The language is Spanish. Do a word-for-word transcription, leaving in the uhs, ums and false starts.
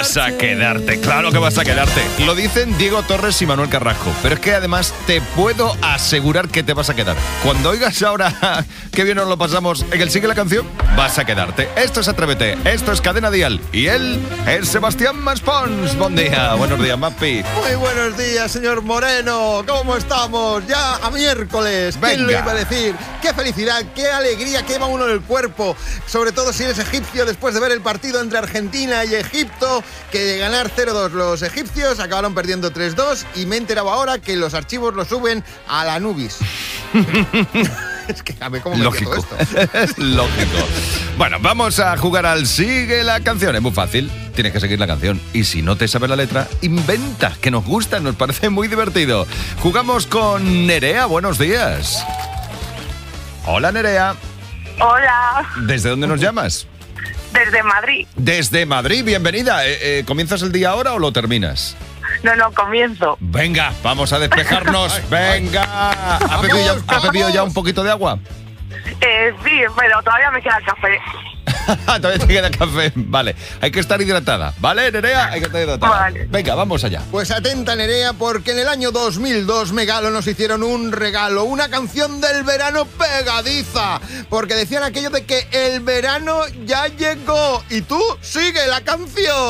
Vas a quedarte, claro que vas a quedarte. Lo dicen Diego Torres y Manuel Carrasco, pero es que además te puedo asegurar que te vas a quedar. Cuando oigas ahora qué bien nos lo pasamos en el Sigue la Canción, vas a quedarte. Esto es Atrévete, esto es Cadena Dial y él es Sebastián Maspons. Buen día, buenos días, Mapi. Muy buenos días, señor Moreno. ¿Cómo estamos? Ya a miércoles. ¿Quién Venga. lo iba a decir? Qué felicidad, qué alegría quema uno en el cuerpo. Sobre todo si eres egipcio después de ver el partido entre Argentina y Egipto, que de ganar cero dos los egipcios acabaron perdiendo tres dos y me he enterado ahora que los archivos los suben a la Nubis. Es que a ver cómo me Lógico. quedo esto. Lógico. Bueno, vamos a jugar al Sigue la Canción. Es muy fácil. Tienes que seguir la canción. Y si no te sabes la letra, inventa, que nos gusta, nos parece muy divertido. Jugamos con Nerea. Buenos días. Hola, Nerea. Hola, ¿Desde dónde nos llamas? desde Madrid. Desde Madrid. Bienvenida. Eh, eh, ¿Comienzas el día ahora o lo terminas? No, no, comienzo. Venga, vamos a despejarnos. Venga. ¿Has bebido, ya, ¿has bebido ya un poquito de agua? Eh, sí, pero todavía me queda el café. Todavía te queda café. Vale, hay que estar hidratada. ¿Vale, Nerea? Hay que estar hidratada. Vale. Venga, vamos allá. Pues atenta, Nerea, porque en el año dos mil dos Megalo nos hicieron un regalo, una canción del verano pegadiza, porque decían aquello de que el verano ya llegó y tú sigue la canción.